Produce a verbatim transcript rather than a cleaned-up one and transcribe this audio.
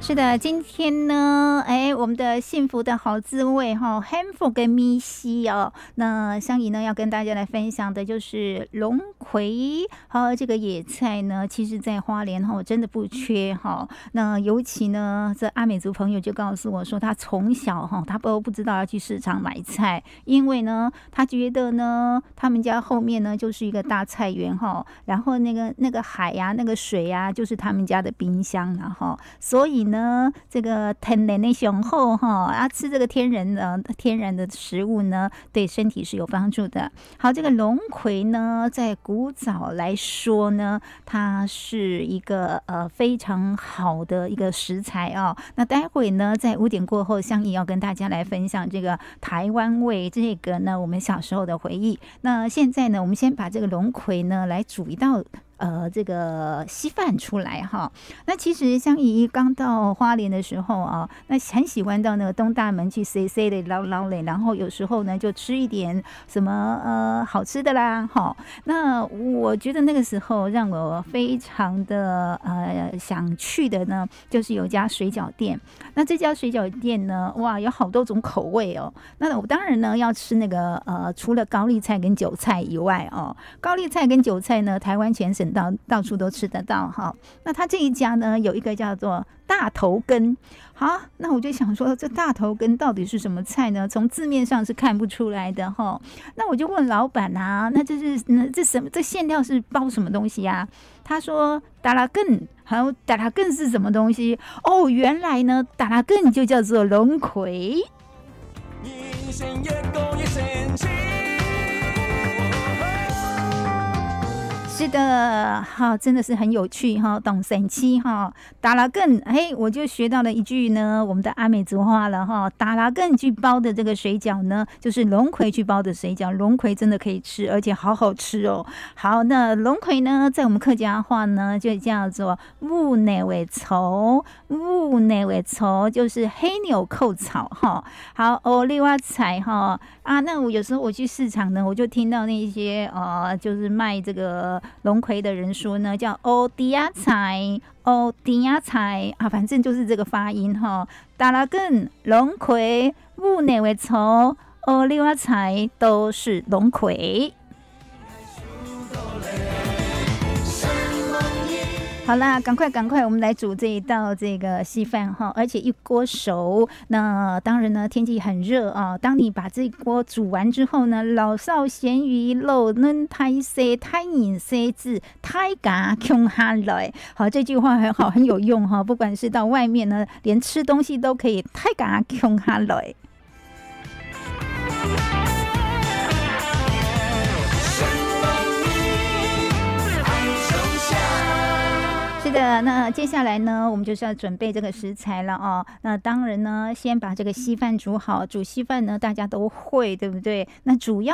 是的，今天呢，哎，我们的幸福的好滋味哈，汉福跟咪西哦，那香怡呢要跟大家来分享的就是龙葵，好，这个野菜呢，其实在花莲哈真的不缺哈。那尤其呢，这阿美族朋友就告诉我说，他从小哈，他都不知道要去市场买菜，因为呢，他觉得呢，他们家后面呢就是一个大菜园哈，然后那个那个海呀、啊，那个水呀、啊，就是他们家的冰箱然后，所以呢。呢，这个天然的雄厚哈啊，吃这个天然的天然的食物呢，对身体是有帮助的。好，这个龙葵呢，在古早来说呢，它是一个呃非常好的一个食材哦。那待会呢，在五点过后，香怡要跟大家来分享这个台湾味，这个呢，我们小时候的回忆。那现在呢，我们先把这个龙葵呢来煮一道。呃，这个稀饭出来哈。那其实香怡刚到花莲的时候啊，那很喜欢到那个东大门去 C C 的捞捞嘞，然后有时候呢就吃一点什么呃好吃的啦哈。那我觉得那个时候让我非常的呃想去的呢，就是有家水饺店。那这家水饺店呢，哇，有好多种口味哦。那我当然呢要吃那个呃，除了高丽菜跟韭菜以外哦，高丽菜跟韭菜呢，台湾全省到到处都吃得到哈。那他这一家呢，有一个叫做大头根。好，那我就想说，这大头根到底是什么菜呢？从字面上是看不出来的哈。那我就问老板啊，那这是那这什么？这馅料是包什么东西啊？他说达拉根，还有达拉根是什么东西？哦，原来呢，达拉根就叫做龙葵。是的，好，真的是很有趣哈，懂神奇哈。达拉更，嘿，我就学到了一句呢，我们的阿美族话了哈。达拉更去包的这个水饺呢，就是龙葵去包的水饺，龙葵真的可以吃，而且好好吃哦。好，那龙葵呢，在我们客家话呢，就叫做乌内尾草，乌内尾草就是黑纽扣草哈。好，哦，另外菜哈啊，那我有时候我去市场呢，我就听到那些呃，就是卖这个。龙葵的人说呢，叫欧迪亚菜，欧迪亚菜啊，反正就是这个发音哈。达拉根、龙葵、木内维草、欧利瓦菜都是龙葵。好啦，赶快赶快，我们来煮这一道这个稀饭哈，而且一锅熟。那当然呢，天气很热啊。当你把这一锅煮完之后呢，老少咸宜，肉嫩太细太饮细致太嘎穷哈来。好，这句话很好，很有用哈。不管是到外面呢，连吃东西都可以太嘎穷哈来。是的，那接下来呢，我们就是要准备这个食材了哦。那当然呢，先把这个稀饭煮好。煮稀饭呢，大家都会，对不对？那主要